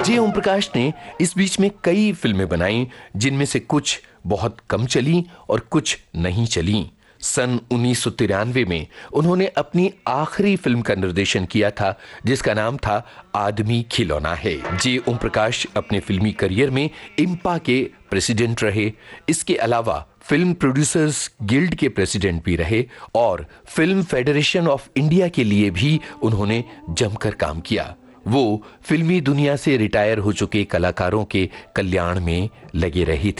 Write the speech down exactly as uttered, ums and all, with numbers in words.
जे ओम प्रकाश ने इस बीच में कई फिल्में बनाई, जिनमें से कुछ बहुत कम चली और कुछ नहीं चली। सन उन्नीस सौ तिरानवे में उन्होंने अपनी आखिरी फिल्म का निर्देशन किया था, जिसका नाम था आदमी खिलौना है। जे ओम प्रकाश अपने फिल्मी करियर में इम्पा के प्रेसिडेंट रहे। इसके अलावा फिल्म प्रोड्यूसर्स गिल्ड के प्रेसिडेंट भी रहे और फिल्म फेडरेशन ऑफ इंडिया के लिए भी उन्होंने जमकर काम किया। वो फिल्मी दुनिया से रिटायर हो चुके कलाकारों के कल्याण में लगे रहे थे।